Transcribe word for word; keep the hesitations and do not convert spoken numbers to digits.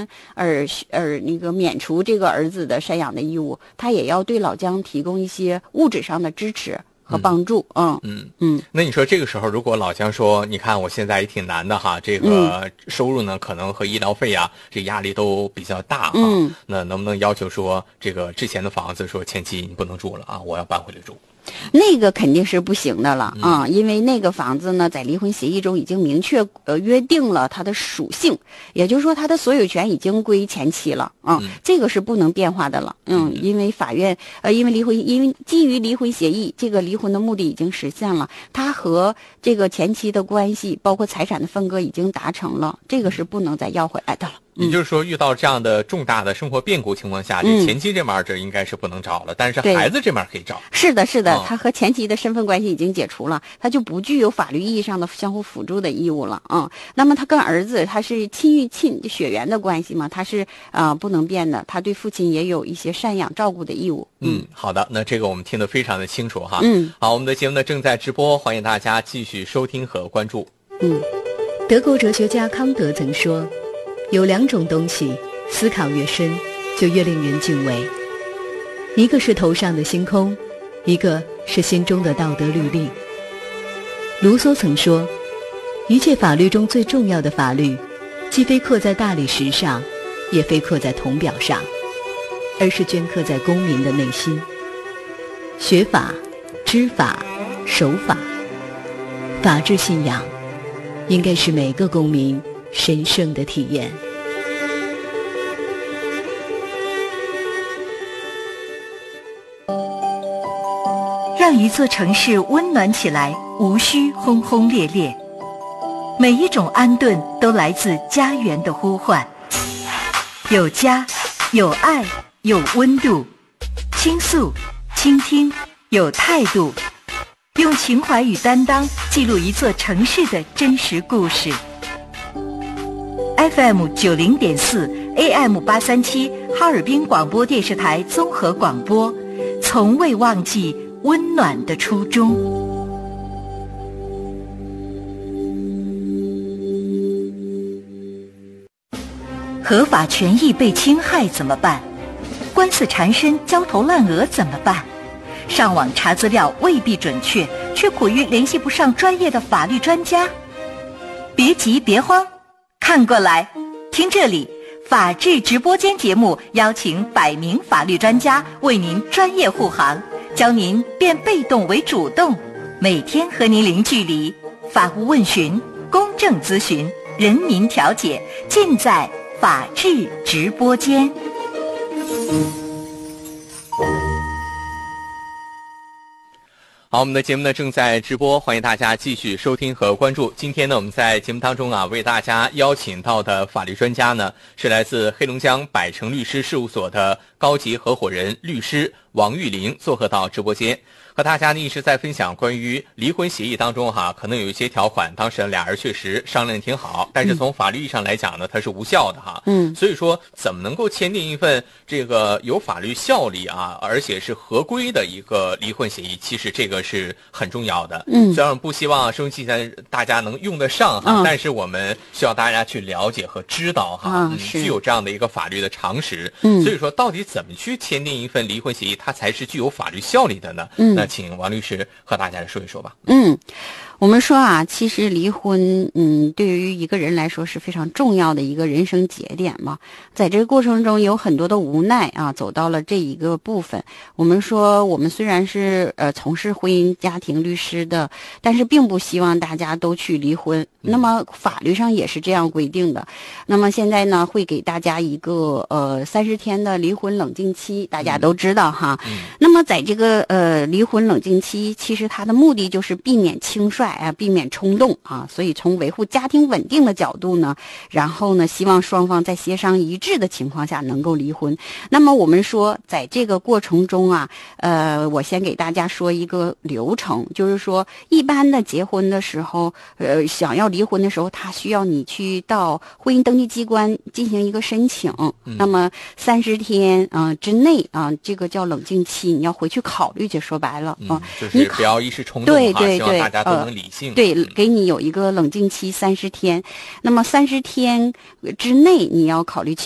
而而那个免除这个儿子的赡养的义务，他也要对老姜提供一些物质上的支持和帮助。嗯嗯嗯， 那你说这个时候，如果老姜说，你看我现在也挺难的哈，这个收入呢，可能和医疗费啊，这压力都比较大哈。 嗯， 那能不能要求说，这个之前的房子说前期你不能住了啊，我要搬回来住？ 那个肯定是不行的了啊、 嗯， 因为那个房子呢，在离婚协议中已经明确呃约定了它的属性，也就是说，它的所有权已经归前妻了啊、 嗯这个是不能变化的了。嗯，因为法院呃，因为离婚，因为基于离婚协议，这个离婚的目的已经实现了，他和这个前妻的关系，包括财产的分割已经达成了，这个是不能再要回来的了。 也就是说，遇到这样的重大的生活变故情况下，这嗯前妻这面这应该是不能找了，但是对孩子这面可以找。 是的，是的哦， 他和前妻的身份关系已经解除了，他就不具有法律意义上的相互辅助的义务了啊、那么他跟儿子他是亲与亲血缘的关系嘛，他是啊、呃不能变的，他对父亲也有一些赡养照顾的义务。 嗯，好的，那这个我们听得非常的清楚哈。 嗯， 好，我们的节目呢正在直播，欢迎大家继续收听和关注。 嗯， 德国哲学家康德曾说，有两种东西，思考越深，就越令人敬畏。一个是头上的星空，一个是心中的道德律令。卢梭曾说，一切法律中最重要的法律，既非刻在大理石上，也非刻在铜表上，而是镌刻在公民的内心。学法、知法、守法，法治信仰应该是每个公民神圣的体验。 让一座城市温暖起来，无需轰轰烈烈。每一种安顿都来自家园的呼唤，有家，有爱，有温度，倾诉，倾听，有态度，用情怀与担当记录一座城市的真实故事。F M 九零点四 A M 八三七哈尔滨广播电视台综合广播，从未忘记温暖的初衷。合法权益被侵害怎么办？官司缠身、焦头烂额怎么办？上网查资料未必准确，却苦于联系不上专业的法律专家。别急别慌，看过来，听这里，法治直播间节目邀请百名法律专家为您专业护航，教您变被动为主动，每天和您零距离，法务问询、公正咨询、人民调解，尽在法治直播间。 好，我们的节目呢正在直播，欢迎大家继续收听和关注。今天呢，我们在节目当中啊，为大家邀请到的法律专家呢，是来自黑龙江百城律师事务所的高级合伙人律师王玉玲，做客到直播间，和大家呢一直在分享关于离婚协议当中哈，可能有一些条款，当时俩人确实商量挺好，但是从法律意义上来讲呢，它是无效的哈。 嗯， 所以说怎么能够签订一份这个有法律效力啊，而且是合规的一个离婚协议，其实这个是很重要的。 嗯， 虽然我们不希望收音机前大家能用得上哈， 嗯但是我们需要大家去了解和知道哈，嗯， 啊是具有这样的一个法律的常识。 嗯所以说到底怎么去签订一份离婚协议，它才是具有法律效力的呢？ 嗯那请王律师和大家来说一说吧。 嗯，我们说啊，其实离婚，嗯，对于一个人来说是非常重要的一个人生节点嘛。在这个过程中有很多的无奈啊，走到了这一个部分。我们说，我们虽然是呃从事婚姻家庭律师的，但是并不希望大家都去离婚。那么法律上也是这样规定的。那么现在呢，会给大家一个呃三十天的离婚冷静期，大家都知道哈。 嗯那么在这个呃离婚冷静期，其实它的目的就是避免轻率啊，避免冲动啊。所以从维护家庭稳定的角度呢，然后呢，希望双方在协商一致的情况下能够离婚。那么我们说，在这个过程中啊，呃，我先给大家说一个流程，就是说，一般的结婚的时候，呃，想要离婚的时候，他需要你去到婚姻登记机关进行一个申请。 嗯、 那么三十天啊、呃、之内啊、呃，这个叫冷静期，你要回去考虑去。说白了啊、 嗯，就是不要一时冲动哈， 对对对， 希望大家都能理性。 呃、对、 嗯， 给你有一个冷静期三十天。那么三十天之内，你要考虑